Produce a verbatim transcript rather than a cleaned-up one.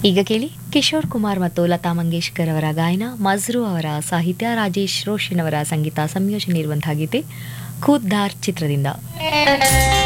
ಈಗ ಕೇಳಿ ಕಿಶೋರ್ ಕುಮಾರ್ ಮತ್ತು ಲತಾ ಮಂಗೇಶ್ಕರ್ ಅವರ ಗಾಯನ, ಮಜ್ರೂ ಅವರ ಸಾಹಿತ್ಯ, ರಾಜೇಶ್ ರೋಷನ್ ಅವರ ಸಂಗೀತ ಸಂಯೋಜನೆ ಇರುವಂತಹ ಗೀತೆ ಖುದ್ದಾರ್ ಚಿತ್ರದಿಂದ.